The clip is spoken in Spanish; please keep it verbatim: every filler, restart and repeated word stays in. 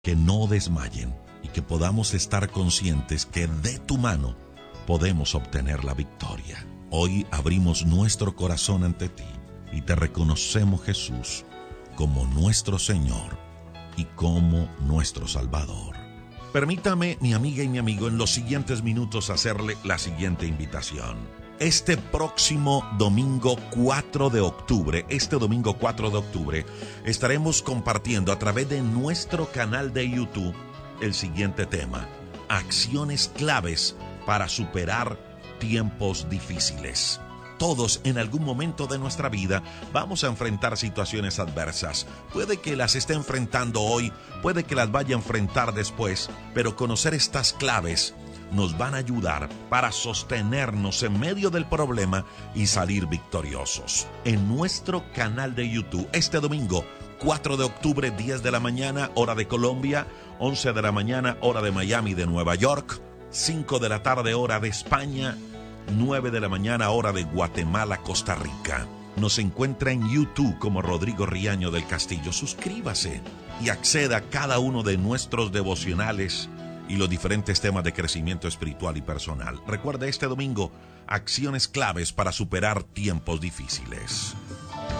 que no desmayen y que podamos estar conscientes que de tu mano podemos obtener la victoria. Hoy abrimos nuestro corazón ante ti y te reconocemos, Jesús, como nuestro Señor y como nuestro Salvador. Permítame, mi amiga y mi amigo, en los siguientes minutos hacerle la siguiente invitación. Este próximo domingo cuatro de octubre, este domingo cuatro de octubre, estaremos compartiendo a través de nuestro canal de YouTube el siguiente tema: acciones claves para superar tiempos difíciles. Todos en algún momento de nuestra vida vamos a enfrentar situaciones adversas. Puede que las esté enfrentando hoy, puede que las vaya a enfrentar después, pero conocer estas claves nos van a ayudar para sostenernos en medio del problema y salir victoriosos. En nuestro canal de YouTube, este domingo, cuatro de octubre, diez de la mañana, hora de Colombia, once de la mañana, hora de Miami, de Nueva York, cinco de la tarde, hora de España, nueve de la mañana, hora de Guatemala, Costa Rica. Nos encuentra en YouTube como Rodrigo Riaño del Castillo. Suscríbase y acceda a cada uno de nuestros devocionales y los diferentes temas de crecimiento espiritual y personal. Recuerde este domingo, acciones claves para superar tiempos difíciles.